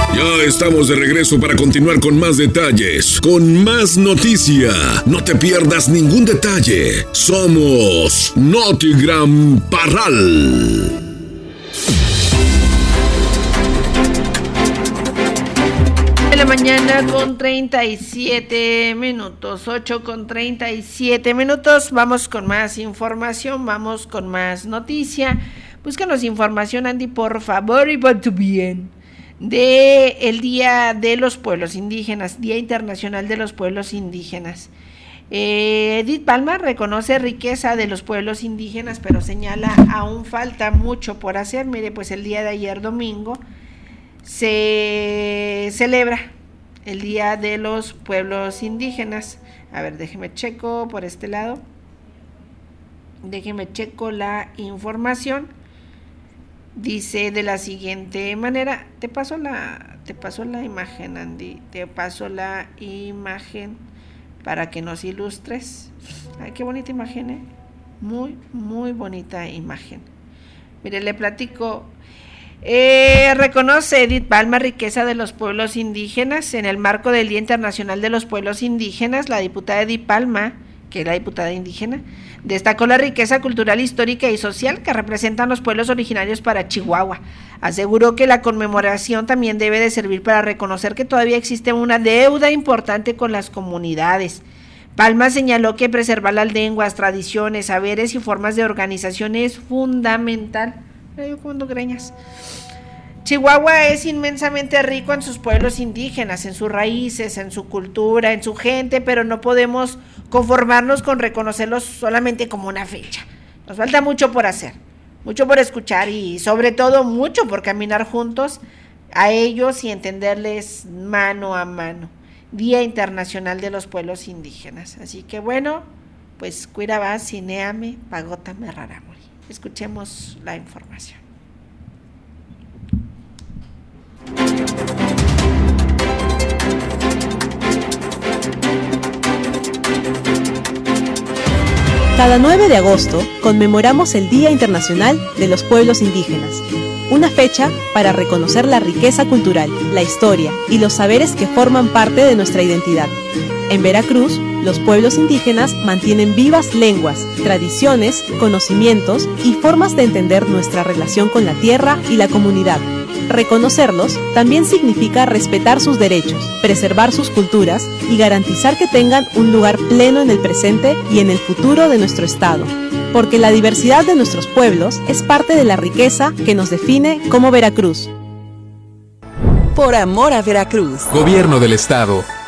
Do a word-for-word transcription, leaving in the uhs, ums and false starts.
Ya estamos de regreso para continuar con más detalles, con más noticia. No te pierdas ningún detalle. Somos Notigram Parral. De la mañana con treinta y siete minutos, ocho con treinta y siete minutos. Vamos con más información, vamos con más noticia. Búscanos información, Andy, por favor, y por tu bien. De el Día de los Pueblos Indígenas, Día Internacional de los Pueblos Indígenas. Eh, Edith Palma reconoce riqueza de los pueblos indígenas, pero señala aún falta mucho por hacer. Mire, pues el día de ayer domingo se celebra el Día de los Pueblos Indígenas. A ver, déjeme checo por este lado. Déjeme checo la información. Dice de la siguiente manera, te paso la, te paso la imagen, Andy, te paso la imagen para que nos ilustres. Ay, qué bonita imagen, ¿eh? Muy, muy bonita imagen. Mire, le platico. Eh, reconoce Edith Palma riqueza de los pueblos indígenas en el marco del Día Internacional de los Pueblos Indígenas. La diputada Edith Palma, que es la diputada indígena, destacó la riqueza cultural, histórica y social que representan los pueblos originarios para Chihuahua. Aseguró que la conmemoración también debe de servir para reconocer que todavía existe una deuda importante con las comunidades. Palma señaló que preservar las lenguas, tradiciones, saberes y formas de organización es fundamental. Yo cuando greñas. Chihuahua es inmensamente rico en sus pueblos indígenas, en sus raíces, en su cultura, en su gente, pero no podemos conformarnos con reconocerlos solamente como una fecha. Nos falta mucho por hacer, mucho por escuchar y sobre todo mucho por caminar juntos a ellos y entenderles mano a mano. Día Internacional de los Pueblos Indígenas. Así que bueno, pues cuiraba, cineame, pagota, merraramuri. Escuchemos la información. Cada nueve de agosto conmemoramos el Día Internacional de los Pueblos Indígenas, una fecha para reconocer la riqueza cultural, la historia y los saberes que forman parte de nuestra identidad. En Veracruz, los pueblos indígenas mantienen vivas lenguas, tradiciones, conocimientos y formas de entender nuestra relación con la tierra y la comunidad. Reconocerlos también significa respetar sus derechos, preservar sus culturas y garantizar que tengan un lugar pleno en el presente y en el futuro de nuestro estado. Porque la diversidad de nuestros pueblos es parte de la riqueza que nos define como Veracruz. Por amor a Veracruz. Gobierno del Estado.